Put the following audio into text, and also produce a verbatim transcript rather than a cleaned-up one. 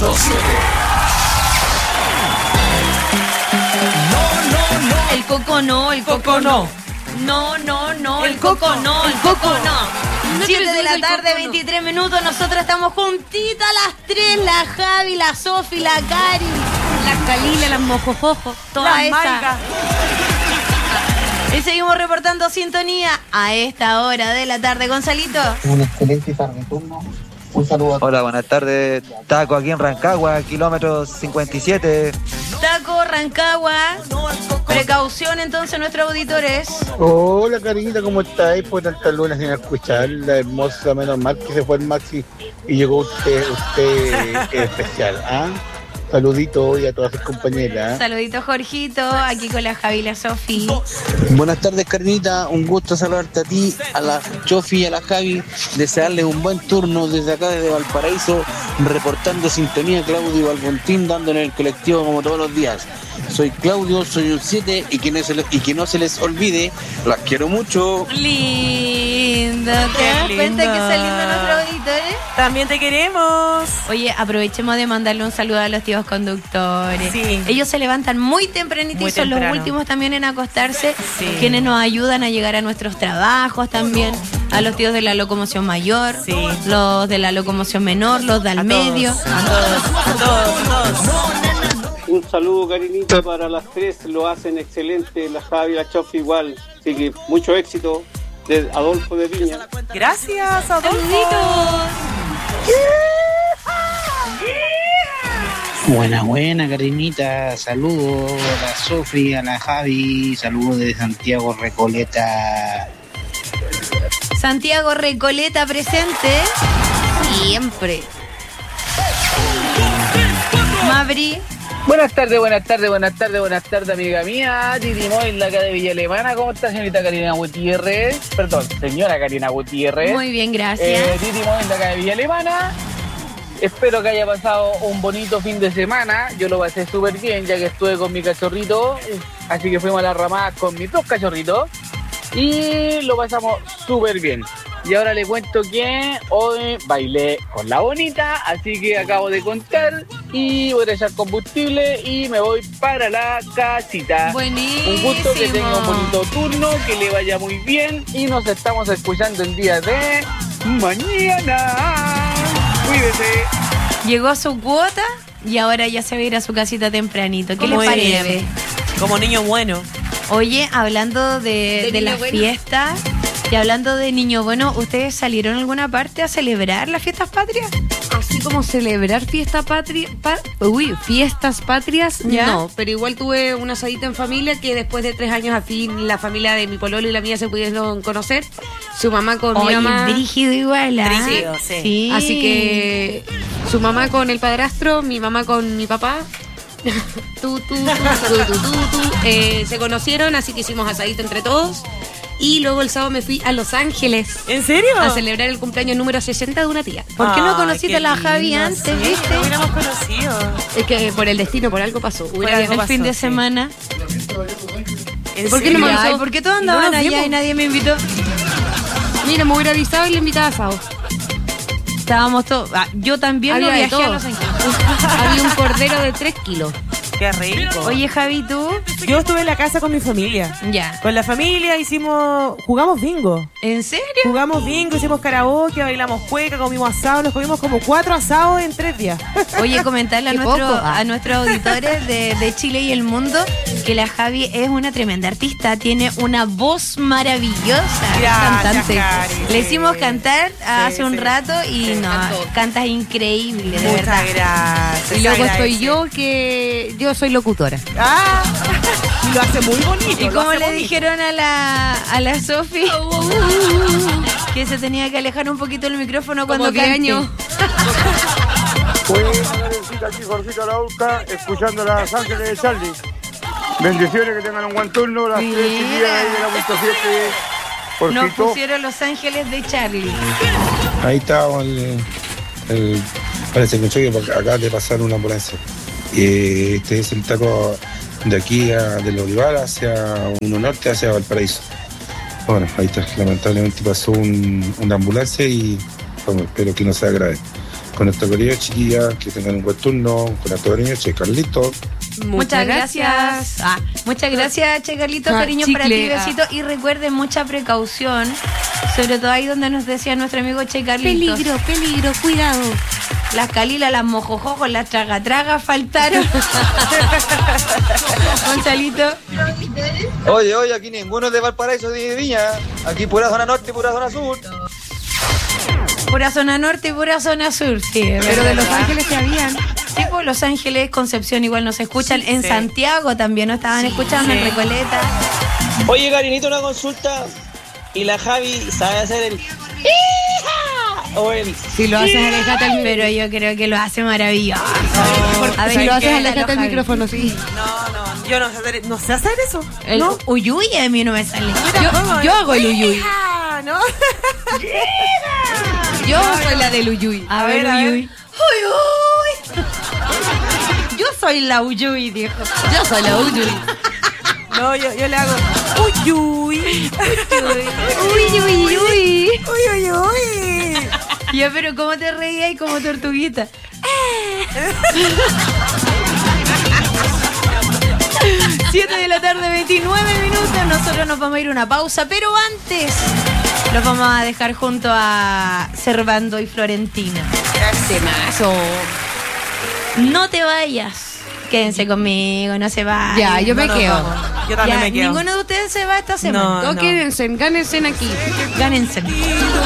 punto siete. No, no, no. El coco no, el coco, Coco no. No, no, no, el, El coco, coco, no, el el coco, coco. no. No siete te de la el tarde, coco, no. veintitrés minutos. Nosotros estamos juntitas las tres: la Javi, la Sofi, la Cari, la Calila, las Mojojojo, todas Las esas. marcas. Y seguimos reportando sintonía a esta hora de la tarde. Gonzalito. Un excelente tarde turno. Un saludo a todos. Hola, buenas tardes. Taco aquí en Rancagua, kilómetro cincuenta y siete. Taco, Rancagua. Precaución entonces nuestros auditores. Hola, cariñita, ¿cómo estáis? Por tantas lunas sin escuchar, la hermosa, menos mal que se fue el Maxi y llegó usted, usted especial, ¿ah? Saludito hoy a todas sus compañeras. Saludito, Jorgito, aquí con la Javi y la Sofi. Buenas tardes, Carnita. Un gusto saludarte a ti, a la Chofi y a la Javi. Desearles un buen turno desde acá, desde Valparaíso, reportando sintonía Claudio Balbontín, dando en el colectivo como todos los días. Soy Claudio, soy un siete y que no se, le, y que no se les olvide, las quiero mucho. Lindo, ¿te das Qué cuenta lindo. que saliendo nuestros auditores? También te queremos. Oye, aprovechemos de mandarle un saludo a los tíos conductores. Sí. Ellos se levantan muy tempranito Muy y son temprano. los últimos también en acostarse, Sí. quienes nos ayudan a llegar a nuestros trabajos también, a los tíos de la locomoción mayor, Sí. los de la locomoción menor, los del A medio. todos, a todos, a todos, a todos. Un saludo, Karinita, para las tres, lo hacen excelente, la Javi y la Chofi igual, así que mucho éxito, de Adolfo de Viña. Gracias, Adolfo. Saluditos. Buena, buena, Carnita. Saludos a la Sofi, a la Javi. Saludos desde Santiago Recoleta. Santiago Recoleta presente. Siempre. Mabri. Buenas tardes, buenas tardes, buenas tardes, buenas tardes, amiga mía. Titi Moil, acá de Villa Alemana. ¿Cómo está, señorita Karina Gutiérrez? Perdón, señora Karina Gutiérrez. Muy bien, gracias. Eh, Titi Moil, de acá de Villa Alemana. Espero que haya pasado un bonito fin de semana. Yo lo pasé súper bien, ya que estuve con mi cachorrito. Así que fuimos a la ramada con mis dos cachorritos. Y lo pasamos súper bien. Y ahora le cuento que hoy bailé con la bonita, así que acabo de contar y voy a echar combustible y me voy para la casita. Buenísimo. Un gusto, que tenga un bonito turno, que le vaya muy bien y nos estamos escuchando el día de mañana. Cuídese. Llegó a su cuota y ahora ya se va a ir a su casita tempranito. ¿Qué les Muy parece? bien. Como niño bueno. Oye, hablando de, ¿De de niño las bueno? fiestas y hablando de niño bueno, ¿ustedes salieron a alguna parte a celebrar las fiestas patrias? Así como celebrar fiesta patria, pa- uy, fiestas patrias, ¿Ya? no, pero igual tuve una asadita en familia que después de tres años al fin la familia de mi pololo y la mía se pudieron conocer, su mamá con Oye, mi mamá. brígido igual, ¿ah? Brígido, sí. Así que su mamá con el padrastro, mi mamá con mi papá. tú, tú, tú, tú, tú, tú, tú, eh, se conocieron, así que hicimos asadito entre todos. Y luego el sábado me fui a Los Ángeles ¿En serio? a celebrar el cumpleaños número sesenta de una tía. ¿Por qué no Ay, conociste qué a la Javi lindo, antes, sí, viste? No hubiéramos conocido. Es que por el destino, por algo pasó. Hubiera algo El pasó, fin de sí. semana. ¿En ¿Por qué no me serio? avisó? Ay, ¿por qué todos No andaban nos allá vimos. y nadie me invitó? Mira, me hubiera avisado y le invitaba a asado. Estábamos todos. Ah, yo también no Había de viajé a todo. Los Ángeles. Había un cordero de tres kilos. Qué rico. Oye, Javi, ¿tú? Yo estuve en la casa con mi familia. Ya. Con la familia hicimos, jugamos bingo. ¿En serio? Jugamos bingo, hicimos karaoke, bailamos cueca, comimos asado, nos comimos como cuatro asados en tres días. Oye, comentarle a, Qué nuestro, poco. Ah. a nuestros auditores de, de Chile y el mundo que la Javi es una tremenda artista, tiene una voz maravillosa. Gracias, Cantante. Cari, Le sí. hicimos cantar hace Sí, un sí. rato y Sí, no, cantó. cantas increíble, de verdad. Muchas gracias. Y luego se estoy agradece. yo, que yo soy locutora. Ah, y lo hace muy bonito. ¿Y lo cómo hace le bonito. dijeron a la, a la Sofi que se tenía que alejar un poquito el micrófono cuando Como diez cante? años. Buenas tardes, aquí Jorgito La Urca, escuchando Las Ángeles de Charlie. Bendiciones, que tengan un buen turno, las tres y media ahí de la punto siete. Nos Jorgito. pusieron Los Ángeles de Charlie. Ahí está el, el parece que cheque porque acá de pasar una ambulancia. Eh, este es el taco de aquí a, del Olivar hacia uno norte hacia Valparaíso. Bueno, ahí está, lamentablemente pasó un, una ambulancia y bueno, espero que no sea grave. Con nuestro querido chiquilla, que tengan un buen turno. Con nuestro cariño, Che Carlito. Muchas, Muchas gracias. gracias. Ah, muchas gracias, Che Carlitos. Ah, Cariños chicle, para ti, ah. besitos. Y recuerden, mucha precaución. Sobre todo ahí donde nos decía nuestro amigo Che Carlitos. Peligro, peligro, cuidado. Las calilas, las mojojojos, las traga-tragas faltaron. Gonzalito. Oye, oye, aquí ninguno es de Valparaíso de Viña. Aquí pura zona norte, pura zona sur. Pura zona norte y pura zona sur, sí. Pero de Los verdad. Ángeles que habían. Sí, pues Los Ángeles, Concepción igual nos escuchan. Sí, en sí. Santiago también nos estaban escuchando, sí. en Recoleta. Oye, Karinito, una consulta. ¿Y la Javi sabe hacer el... o el... Si lo haces, alejate al Pero yo creo que lo hace maravilloso. A ver, Si lo haces, ¿qué? alejate al Javi. micrófono, sí. No, no, yo no sé hacer, no sé hacer eso. El ¿No? uyuy a mí no me sale. tampoco, Yo, yo hago el uyuy. Ah, ¿no? Yo soy la del Uyuy. A, A ver, ver, a ver. uyuy. Uyuy. Yo soy la uyuy, dijo. Yo soy la Uyuy. No, yo, yo le hago uy, uy. Uy, uy, uy. Uy, uy, uy. Ya, pero ¿cómo te reías como tortuguita? siete de la tarde, veintinueve minutos. Nosotros nos vamos a ir a una pausa, pero antes los vamos a dejar junto a Servando y Florentina. Temazo. No te vayas. Quédense conmigo, no se vayan. Ya, yo me No, no, quedo. vamos. Yo también Ya, me quedo. ninguno de ustedes se va esta semana. No. No, quédense, gánense aquí. Gánense.